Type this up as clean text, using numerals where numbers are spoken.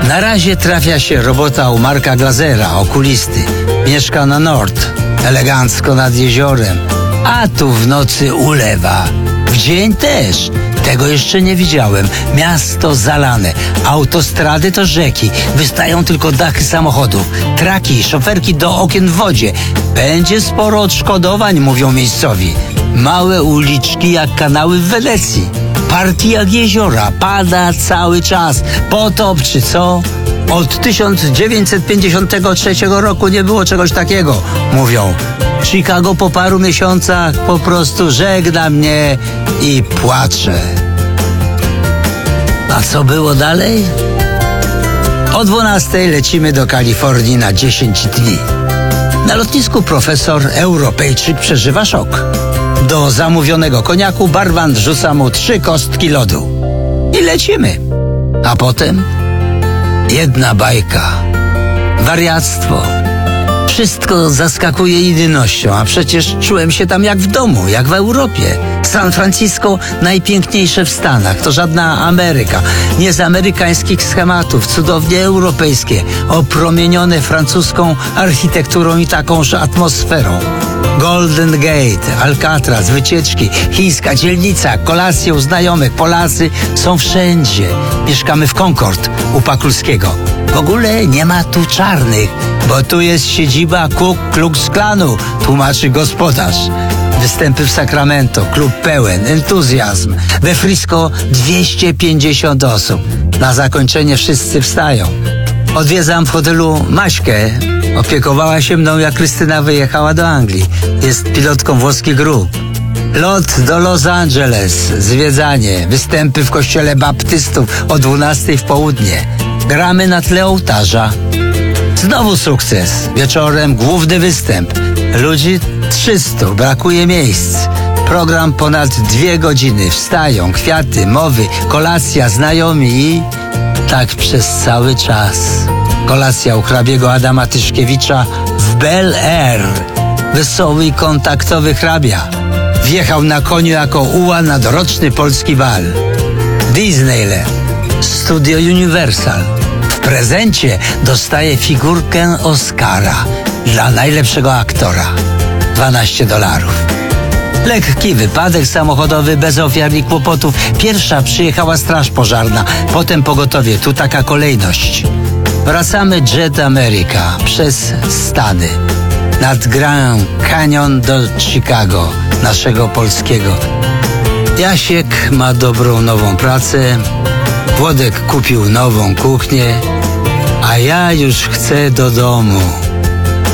Na razie trafia się robota u Marka Glazera, okulisty. Mieszka na Nord, elegancko nad jeziorem, a tu w nocy ulewa. W dzień też. Tego jeszcze nie widziałem. Miasto zalane. Autostrady to rzeki. Wystają tylko dachy samochodów. Traki, szoferki do okien w wodzie. Będzie sporo odszkodowań, mówią miejscowi. Małe uliczki jak kanały w Wenecji. Parki jak jeziora. Pada cały czas. Potop czy co? Od 1953 roku nie było czegoś takiego, mówią. Chicago po paru miesiącach po prostu żegna mnie i płacze. A co było dalej? O 12 lecimy do Kalifornii na 10 dni. Na lotnisku profesor Europejczyk przeżywa szok. Do zamówionego koniaku barman rzuca mu 3 kostki lodu. I lecimy. A potem jedna bajka. Wariactwo. Wszystko zaskakuje jedynością, a przecież czułem się tam jak w domu, jak w Europie. San Francisco najpiękniejsze w Stanach, to żadna Ameryka. Nie z amerykańskich schematów, cudownie europejskie, opromienione francuską architekturą i takąż atmosferą. Golden Gate, Alcatraz, wycieczki, chińska dzielnica, kolacje u znajomych. Polacy są wszędzie. Mieszkamy w Concord u Pakulskiego. W ogóle nie ma tu czarnych, bo tu jest siedziba Ku Klux Klanu, tłumaczy gospodarz. Występy w Sacramento, klub pełen, entuzjazm. We Frisco 250 osób. Na zakończenie wszyscy wstają. Odwiedzam w hotelu Maśkę. Opiekowała się mną, jak Krystyna wyjechała do Anglii. Jest pilotką włoskich grup. Lot do Los Angeles, zwiedzanie, występy w kościele baptystów o 12 w południe. Gramy na tle ołtarza. Znowu sukces. Wieczorem główny występ. Ludzi 300, brakuje miejsc. Program ponad 2 godziny. Wstają, kwiaty, mowy, kolacja, znajomi i tak przez cały czas. Kolacja u hrabiego Adama Tyszkiewicza w Bel Air. Wesoły i kontaktowy hrabia. Wjechał na koniu jako ułan na doroczny polski bal. Disneyland, Studio Universal. W prezencie dostaje figurkę Oscara dla najlepszego aktora. $12. Lekki wypadek samochodowy bez ofiar i kłopotów. Pierwsza przyjechała straż pożarna, potem pogotowie. Tu taka kolejność. Wracamy Jet America przez Stany. Nad Grand Canyon do Chicago, naszego polskiego. Jasiek ma dobrą nową pracę, Włodek kupił nową kuchnię, a ja już chcę do domu.